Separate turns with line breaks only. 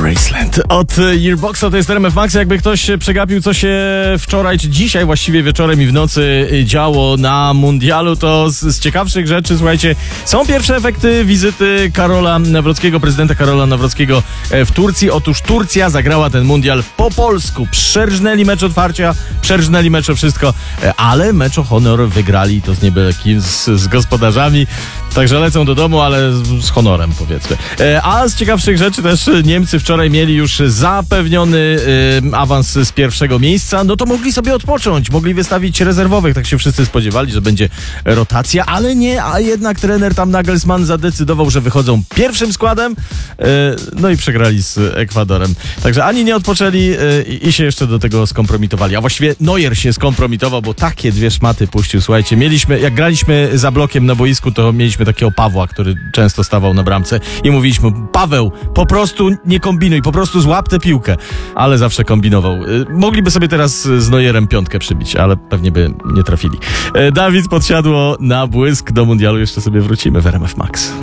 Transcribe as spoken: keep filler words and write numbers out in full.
Graceland. Od Yearboxa to jest R M F Max. Jakby ktoś przegapił, co się wczoraj, czy dzisiaj właściwie wieczorem i w nocy działo na mundialu, to z, z ciekawszych rzeczy, słuchajcie, są pierwsze efekty wizyty Karola Nawrockiego, prezydenta Karola Nawrockiego w Turcji. Otóż Turcja zagrała ten mundial po polsku. Przerżnęli mecz otwarcia, przerżnęli mecz o wszystko, ale mecz o honor wygrali, to z niebyle kim, z, z gospodarzami. Także lecą do domu, ale z, z honorem, powiedzmy. A z ciekawszych rzeczy też Niemcy wczoraj mieli już zapewniony y, awans z pierwszego miejsca. No to mogli sobie odpocząć, mogli wystawić rezerwowych. Tak się wszyscy spodziewali, że będzie rotacja, ale nie, a jednak trener tam Nagelsmann zadecydował, że wychodzą pierwszym składem. Y, no i przegrali z Ekwadorem. Także ani nie odpoczęli y, i się jeszcze do tego skompromitowali. A właściwie Neuer się skompromitował, bo takie dwie szmaty puścił. Słuchajcie, mieliśmy, jak graliśmy za blokiem na boisku, to mieliśmy takiego Pawła, który często stawał na bramce i mówiliśmy: Paweł, po prostu nie kombinuj, po prostu złap tę piłkę. Ale zawsze kombinował. Mogliby sobie teraz z Neuerem piątkę przybić, ale pewnie by nie trafili. Dawid Podsiadło na błysk. Do mundialu jeszcze sobie wrócimy w R M F Max.